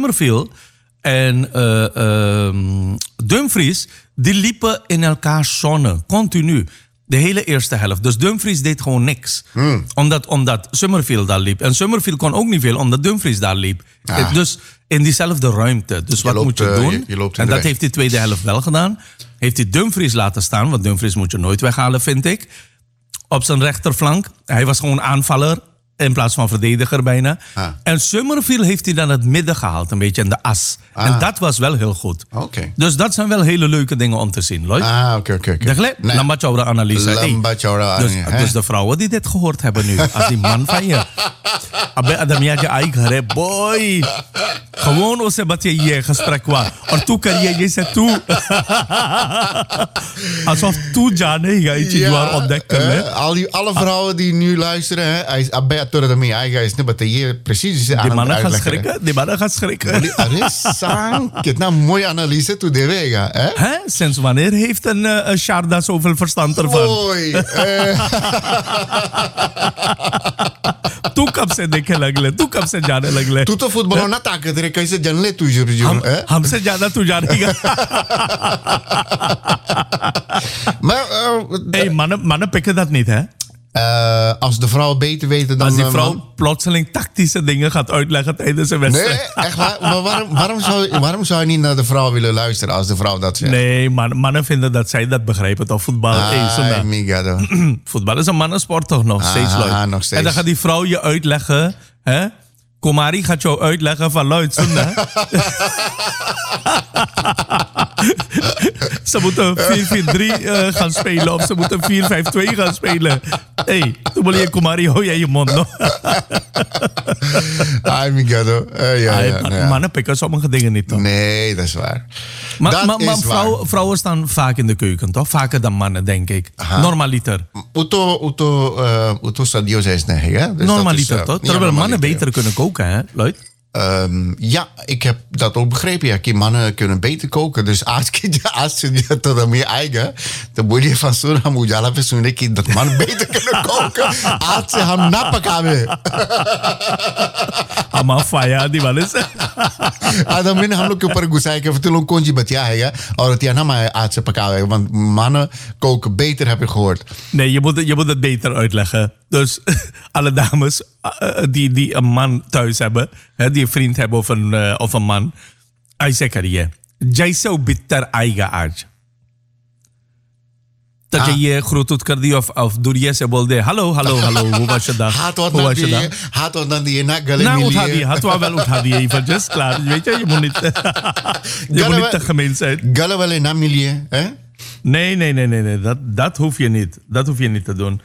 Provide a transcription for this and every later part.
Summerfield en Dumfries, die liepen in elkaars zone, continu. De hele eerste helft. Dus Dumfries deed gewoon niks. Omdat Summerfield daar liep. En Summerfield kon ook niet veel, omdat Dumfries daar liep. Dus in diezelfde ruimte. Dus wat moet je doen? En dat heeft die tweede helft wel gedaan. Heeft hij Dumfries laten staan, want Dumfries moet je nooit weghalen, vind ik. Op zijn rechterflank. Hij was gewoon aanvaller in plaats van verdediger bijna. En Summerfield heeft hij dan het midden gehaald, een beetje in de as. En dat was wel heel goed. Dus dat zijn wel hele leuke dingen om te zien, Lloyd. Oké. Lambat jouw analyse. Dus de vrouwen die dit gehoord hebben nu, als die man van je. Abe adamia eigen, boy. Gewoon als wat je hier gesprek was. En toen kan je zeggen toe. Alsof toe Jane je ontdekken. Alle vrouwen die nu luisteren, Abe adamia is niet hier precies. Die mannen gaan schrikken. Kijk, nou, mooie analyse toe de wega. Hè? Sinds wanneer heeft een Sharda zoveel verstand ervan? Mooi. Toen kap se dekke lagle, toen kap se jane lagle. Toen to voetbal na taak het कैसे जन ले तू जरूर हमसे ज्यादा तू जानेगा. Maar mannen pikken dat niet, hè? Als de vrouw beter weten dan... Als die vrouw plotseling tactische dingen gaat uitleggen tijdens een wedstrijd. Nee, echt waar. Maar waarom zou je niet naar de vrouw willen luisteren als de vrouw dat zegt? Nee, mannen vinden dat zij dat begrijpen. Toch voetbal voetbal is een mannensport toch nog steeds, leuk. Nog steeds. En dan gaat die vrouw je uitleggen, hè? Komari gaat jou uitleggen van luid, zonde. Ze moeten 4-4-3 gaan spelen of ze moeten 4-5-2 gaan spelen. Hé, toen wil je Komari, hou jij je mond nog. Mannen pikken sommige dingen niet, toch? Nee, dat is waar. Maar vrouwen staan vaak in de keuken, toch? Vaker dan mannen, denk ik. Normaliter. Uto Sadio zei het hè? Dus normaliter, toch? Terwijl mannen beter kunnen koken, hè, Lloyd? Ja, ik heb dat ook begrepen. Ja, mannen kunnen beter koken. Dus als je tot meer eigen, dan moet je van zo'n hamujala persoonlijk dat mannen beter kunnen koken. Als ze hem nappen gaan. Hama faya die mannen. Dan ben हम लोग के ऊपर गुस्सा है कि लोग कौन सी बतिया है और तिया ना मैं आज से पकावे want mannen koken beter heb ik gehoord. Nee, je moet het beter uitleggen. Dus alle dames die een man thuis hebben, die een vriend hebben of een man, hij zegt je, jij zou bitter eigen aard. Dat je je groet doet kardi of door je se bolde hallo, hoe was je dag? Had wat dan die na gale nou had wel even just klaar, weet je moet niet te gemeen zijn. Gale wel na milie, hè? Nee, dat hoef je niet. Dat hoef je niet te doen.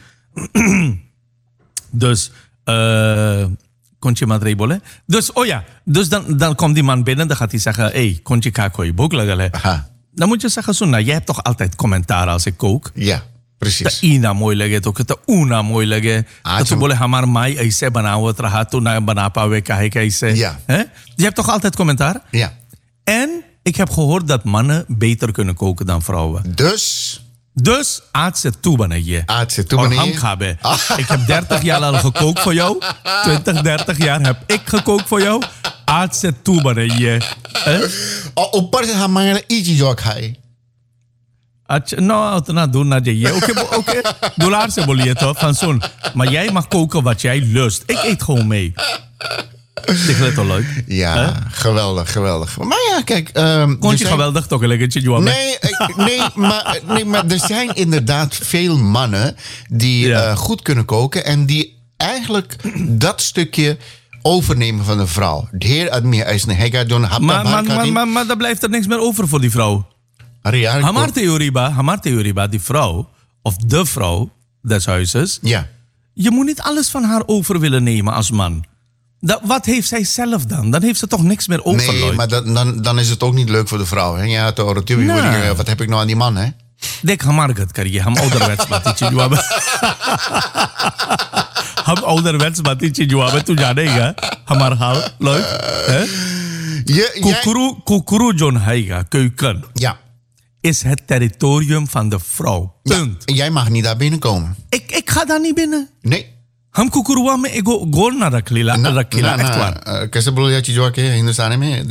Dus Kontje Madrebolle. Dus dan komt die man binnen, dan gaat hij zeggen, hey, Kontje kakoi boklagale. Dan moet je zeggen, Sunna, jij hebt toch altijd commentaar als ik kook? Ja, precies. De ina mooi lege, toch de una mooi lege. Dat ze bollen hamar mai aise banawa trahatu na banapa we kahe kaise. Ja. Je hebt toch altijd commentaar? Ja. En ik heb gehoord dat mannen beter kunnen koken dan vrouwen. Dus, aardse toebanen je. Ik heb 30 jaar al gekookt voor jou. 30 jaar heb ik gekookt voor jou. Aardse toebanen je. Opar se hamangala ichi jo khai. Nou, uतना doen naar je. Oké. Dollar se bolie toch van zo'n. Maar jij mag koken wat jij lust. Ik eet gewoon mee. Ik vind het wel leuk. Ja, geweldig. Maar ja, kijk... Kon je geweldig toch een lekketje, Johan? Nee, maar er zijn inderdaad veel mannen die goed kunnen koken en die eigenlijk dat stukje overnemen van de vrouw. De heer Admir is een hega doen. Maar daar blijft er niks meer over voor die vrouw. Hamar theoriba, die vrouw, of de vrouw des huizes. Ja. Je moet niet alles van haar over willen nemen als man. Wat heeft zij zelf dan? Dan heeft ze toch niks meer over. Nee, maar dan is het ook niet leuk voor de vrouw. Hè? Ja, wat heb ik nou aan die man, hè? Dek hamargat kariye, ham ouderwets matichi juabe. Ham ouderwets matichi juabe, tu janega. Hamar haal, leuk. Kukuru John Heiga, keuken. Ja. Is het territorium van de vrouw. Punt. Ja, jij mag niet daar binnenkomen. Ik ga daar niet binnen. Nee. हम कुकुरुआ में एगो गोल ना रख लीला, echt waar. कैसे बोलो या चीजों के हिंदुस्तान में